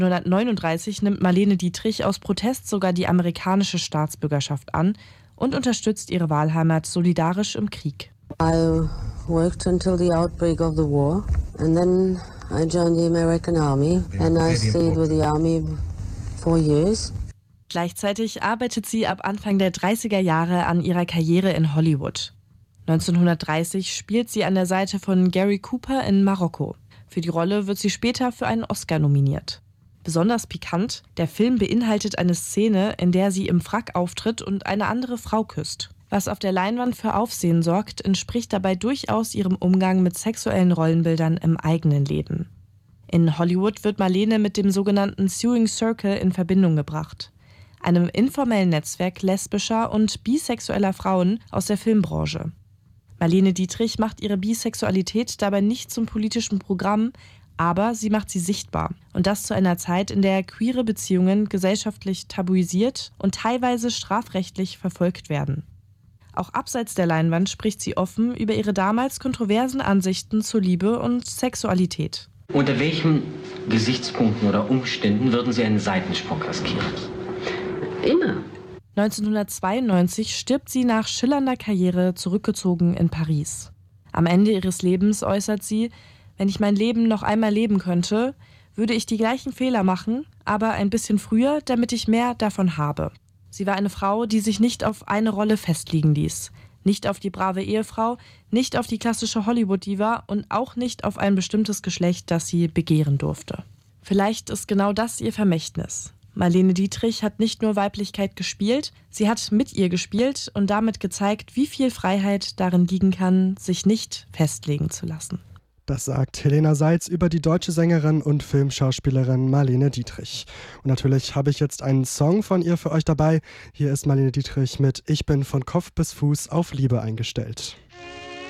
1939 nimmt Marlene Dietrich aus Protest sogar die amerikanische Staatsbürgerschaft an und unterstützt ihre Wahlheimat solidarisch im Krieg. I worked until the outbreak of the war and then I joined the American Army and I stayed with the Army 4 years. Gleichzeitig arbeitet sie ab Anfang der 30er Jahre an ihrer Karriere in Hollywood. 1930 spielt sie an der Seite von Gary Cooper in Marokko. Für die Rolle wird sie später für einen Oscar nominiert. Besonders pikant, der Film beinhaltet eine Szene, in der sie im Frack auftritt und eine andere Frau küsst. Was auf der Leinwand für Aufsehen sorgt, entspricht dabei durchaus ihrem Umgang mit sexuellen Rollenbildern im eigenen Leben. In Hollywood wird Marlene mit dem sogenannten Sewing Circle in Verbindung gebracht, einem informellen Netzwerk lesbischer und bisexueller Frauen aus der Filmbranche. Marlene Dietrich macht ihre Bisexualität dabei nicht zum politischen Programm, aber sie macht sie sichtbar. Und das zu einer Zeit, in der queere Beziehungen gesellschaftlich tabuisiert und teilweise strafrechtlich verfolgt werden. Auch abseits der Leinwand spricht sie offen über ihre damals kontroversen Ansichten zur Liebe und Sexualität. Unter welchen Gesichtspunkten oder Umständen würden Sie einen Seitensprung riskieren? Immer. 1992 stirbt sie nach schillernder Karriere zurückgezogen in Paris. Am Ende ihres Lebens äußert sie: Wenn ich mein Leben noch einmal leben könnte, würde ich die gleichen Fehler machen, aber ein bisschen früher, damit ich mehr davon habe. Sie war eine Frau, die sich nicht auf eine Rolle festlegen ließ. Nicht auf die brave Ehefrau, nicht auf die klassische Hollywood-Diva und auch nicht auf ein bestimmtes Geschlecht, das sie begehren durfte. Vielleicht ist genau das ihr Vermächtnis. Marlene Dietrich hat nicht nur Weiblichkeit gespielt, sie hat mit ihr gespielt und damit gezeigt, wie viel Freiheit darin liegen kann, sich nicht festlegen zu lassen. Das sagt Helena Seitz über die deutsche Sängerin und Filmschauspielerin Marlene Dietrich. Und natürlich habe ich jetzt einen Song von ihr für euch dabei. Hier ist Marlene Dietrich mit Ich bin von Kopf bis Fuß auf Liebe eingestellt.